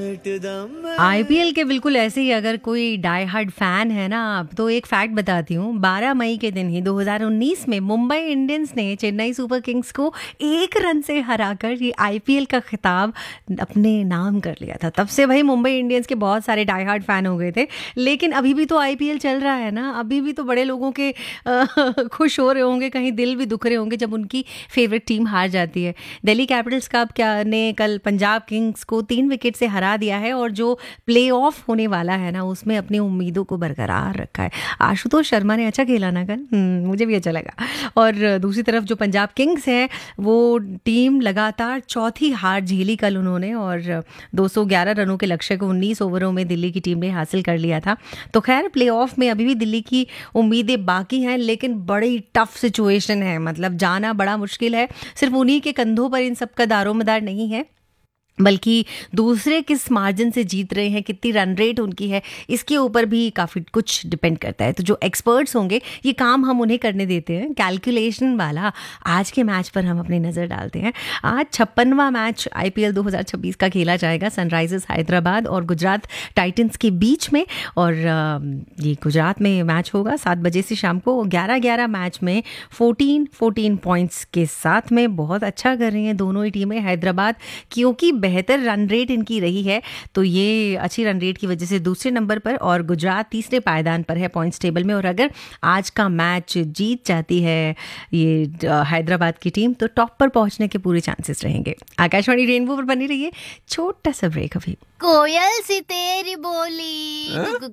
IPL के बिल्कुल ऐसे ही अगर कोई डाई हार्ड फैन है ना, तो एक फैक्ट बताती हूँ। 12 मई के दिन ही 2019 में मुंबई इंडियंस ने चेन्नई सुपर किंग्स को 1 रन से हराकर ये आईपीएल का खिताब अपने नाम कर लिया था। तब से भाई मुंबई इंडियंस के बहुत सारे डाई हार्ड फैन हो गए थे। लेकिन अभी भी तो आईपीएल चल रहा है ना, अभी भी तो बड़े लोगों के खुश हो रहे होंगे, कहीं दिल भी दुख रहे होंगे जब उनकी फेवरेट टीम हार जाती है। दिल्ली कैपिटल्स का ने कल पंजाब किंग्स को 3 विकेट से हरा दिया है और जो प्ले ऑफ होने वाला है ना, उसमें अपनी उम्मीदों को बरकरार रखा है। आशुतोष शर्मा ने अच्छा खेला ना कल, मुझे भी अच्छा लगा। और दूसरी तरफ जो पंजाब किंग्स है, वो टीम लगातार चौथी हार झेली कल उन्होंने, और 211 रनों के लक्ष्य को 19 ओवरों में दिल्ली की टीम ने हासिल कर लिया था। तो खैर प्ले ऑफ में अभी भी दिल्ली की उम्मीदें बाकी हैं, लेकिन बड़ी टफ सिचुएशन है। मतलब जाना बड़ा मुश्किल है। सिर्फ उन्हीं के कंधों पर इन सब का दारोमदार नहीं है, बल्कि दूसरे किस मार्जिन से जीत रहे हैं, कितनी रन रेट उनकी है, इसके ऊपर भी काफ़ी कुछ डिपेंड करता है। तो जो एक्सपर्ट्स होंगे, ये काम हम उन्हें करने देते हैं, कैलकुलेशन वाला। आज के मैच पर हम अपनी नज़र डालते हैं। आज 56वां मैच आईपीएल 2026 का खेला जाएगा सनराइजर्स हैदराबाद और गुजरात टाइटंस के बीच में। और ये गुजरात में मैच होगा 7 बजे से शाम को। 11-11 मैच में 14 पॉइंट्स के साथ में बहुत अच्छा कर रही हैं दोनों ही टीमें। हैदराबाद क्योंकि बेहतर रन रेट इनकी रही है, तो ये अच्छी रन रेट की वजह से दूसरे नंबर पर, और गुजरात तीसरे पायदान पर है पॉइंट्स टेबल में। और अगर आज का मैच जीत जाती है ये हैदराबाद की टीम, तो टॉप पर पहुंचने के पूरे चांसेस रहेंगे। आकाशवाणी रेनबो पर बनी रहिए। छोटा सा ब्रेक अभी। कोयल सी तेरी बोली,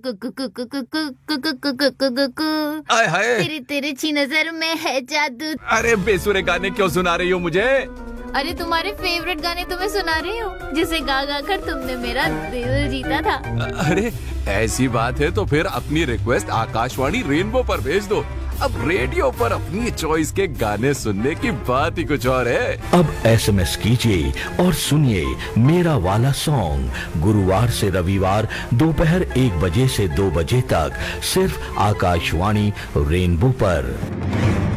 तेरी तिरछी नजर में है जादू। अरे बेसुरे गाने क्यों सुना रही हो मुझे? अरे तुम्हारे फेवरेट गाने तुम्हें सुना रही हूँ, जिसे गा गा कर तुमने मेरा दिल जीता था। अरे ऐसी बात है तो फिर अपनी रिक्वेस्ट आकाशवाणी रेनबो पर भेज दो। अब रेडियो पर अपनी चॉइस के गाने सुनने की बात ही कुछ और है। अब एसएमएस कीजिए और सुनिए मेरा वाला सॉन्ग गुरुवार से रविवार दोपहर 1 बजे से 2 बजे तक, सिर्फ आकाशवाणी रेनबो पर।